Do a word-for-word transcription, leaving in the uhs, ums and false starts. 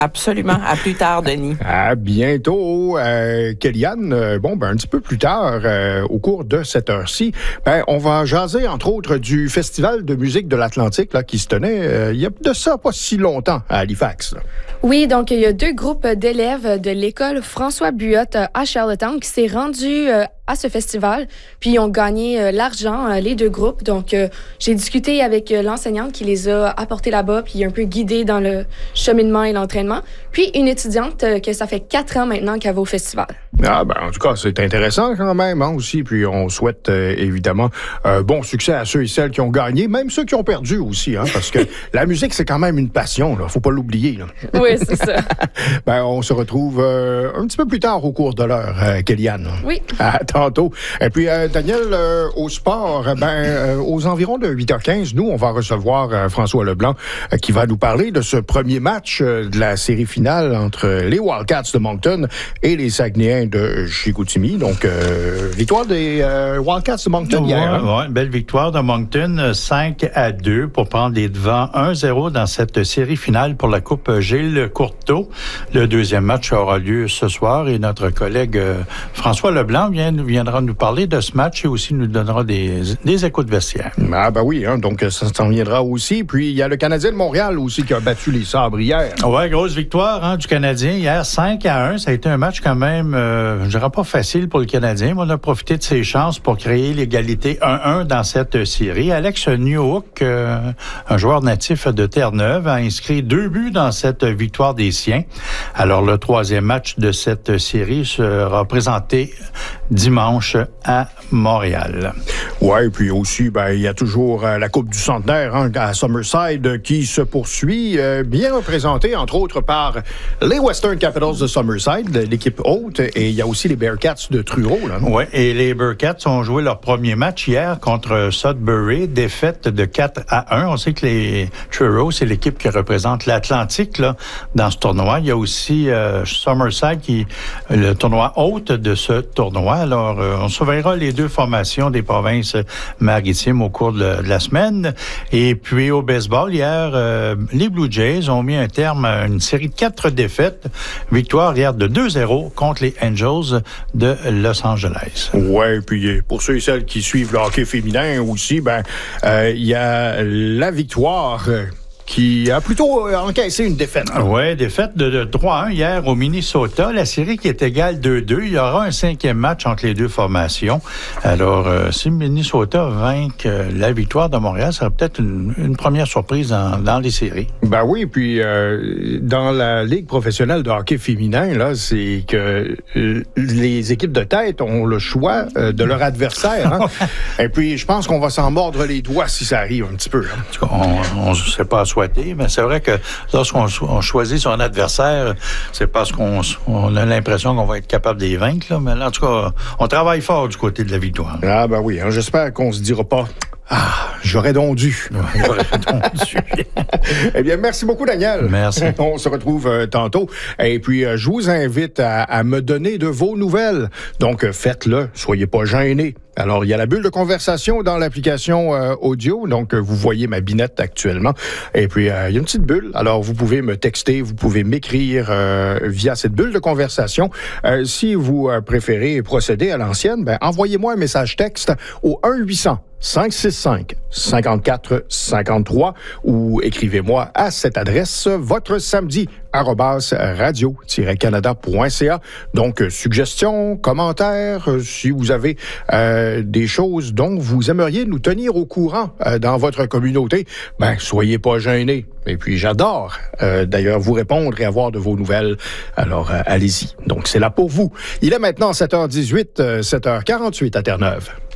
Absolument. À plus tard, Denis. À bientôt, euh, Kellyanne. Euh, bon, ben, un petit peu plus tard, euh, au cours de cette heure-ci, ben, on va jaser, entre autres, du Festival de musique de l'Atlantique là, qui se tenait euh, il y a de ça pas si longtemps à Halifax. Là. Oui, donc il y a deux groupes d'élèves de l'école François Buotte à Charlottetown qui s'est rendu euh, à ce festival, puis ils ont gagné euh, l'argent, euh, les deux groupes. Donc, euh, j'ai discuté avec euh, l'enseignante qui les a apportés là-bas, puis un peu guidés dans le cheminement et l'entraînement, puis une étudiante euh, que ça fait quatre ans maintenant qu'elle va au festival. Ah, ben, en tout cas, c'est intéressant quand même, hein, aussi. Puis on souhaite euh, évidemment euh, bon succès à ceux et celles qui ont gagné, même ceux qui ont perdu aussi, hein, parce que la musique, c'est quand même une passion, là. Faut pas l'oublier, là. Oui, c'est ça. Ben, on se retrouve euh, un petit peu plus tard au cours de l'heure, euh, Kellyanne. Oui. À tantôt. Et puis, euh, Daniel, euh, au sport, ben, euh, aux environs de huit heures quinze, nous, on va recevoir euh, François Leblanc euh, qui va nous parler de ce premier match euh, de la série finale entre les Wildcats de Moncton et les Saguenayens de Chicoutimi. Donc, euh, victoire des euh, Wildcats de Moncton hier. Oui, hein? ouais, belle victoire de Moncton, cinq à deux pour prendre les devants un zéro dans cette série finale pour la Coupe Gilles Courteau. Le deuxième match aura lieu ce soir et notre collègue euh, François Leblanc vient, viendra nous parler de ce match et aussi nous donnera des, des échos de vestiaire. Ah ben oui, hein, donc ça s'en viendra aussi. Puis il y a le Canadien de Montréal aussi qui a battu les Sabres hier. Oui, grosse victoire hein, du Canadien hier, cinq à un. Ça a été un match quand même, euh, je dirais pas facile pour le Canadien. On a profité de ses chances pour créer l'égalité un un dans cette série. Alex Newhook, euh, un joueur natif de Terre-Neuve, a inscrit deux buts dans cette victoire des siens. Alors, le troisième match de cette série sera présenté dimanche à Montréal. Oui, puis aussi, ben, il y a toujours euh, la Coupe du Centenaire hein, à Summerside euh, qui se poursuit, euh, bien représentée, entre autres, par les Western Capitals de Summerside, l'équipe haute, et il y a aussi les Bearcats de Truro. Oui, et les Bearcats ont joué leur premier match hier contre Sudbury, défaite de quatre à un. On sait que les Truro, c'est l'équipe qui représente l'Atlantique là, dans ce tournoi. Il y a aussi euh, Summerside, qui le tournoi haute de ce tournoi. Alors, euh, on surveillera les deux formations des provinces maritimes au cours de, de la semaine. Et puis, au baseball, hier, euh, les Blue Jays ont mis un terme à une série de quatre défaites. Victoire hier de deux zéro contre les Angels de Los Angeles. Oui, puis pour ceux et celles qui suivent le hockey féminin aussi, ben, euh, il y a la victoire euh, qui a plutôt encaissé une défaite. Oui, défaite de, de trois à un hier au Minnesota. La série qui est égale deux deux. Il y aura un cinquième match entre les deux formations. Alors, euh, si Minnesota vainque euh, la victoire de Montréal, ça sera peut-être une, une première surprise dans, dans les séries. Ben oui, puis euh, dans la Ligue professionnelle de hockey féminin, là, c'est que euh, les équipes de tête ont le choix euh, de leur adversaire. Hein? Et puis, je pense qu'on va s'en mordre les doigts si ça arrive un petit peu. Hein? On ne sait pas à souhaiter, mais c'est vrai que lorsqu'on on choisit son adversaire, c'est parce qu'on on a l'impression qu'on va être capable de les vaincre. Là. Mais là, en tout cas, on travaille fort du côté de la victoire. Ah ben oui, hein, j'espère qu'on se dira pas « Ah, j'aurais donc dû. » J'aurais donc dû. Eh bien, merci beaucoup, Daniel. Merci. On se retrouve euh, tantôt. Et puis, euh, je vous invite à, à me donner de vos nouvelles. Donc, euh, faites-le. Soyez pas gênés. Alors, il y a la bulle de conversation dans l'application euh, audio. Donc, euh, vous voyez ma binette actuellement. Et puis, euh, il y a une petite bulle. Alors, vous pouvez me texter, vous pouvez m'écrire euh, via cette bulle de conversation. Euh, si vous euh, préférez procéder à l'ancienne, ben, envoyez-moi un message texte au un huit cents cinq six cinq cinq quatre cinq trois ou écrivez-moi à cette adresse votre samedi arobase radio tiret canada point c a. Donc, euh, suggestions, commentaires, euh, si vous avez euh, des choses dont vous aimeriez nous tenir au courant euh, dans votre communauté, ben, soyez pas gênés. Et puis, j'adore euh, d'ailleurs vous répondre et avoir de vos nouvelles. Alors, euh, allez-y. Donc, c'est là pour vous. Il est maintenant sept heures dix-huit, euh, sept heures quarante-huit à Terre-Neuve.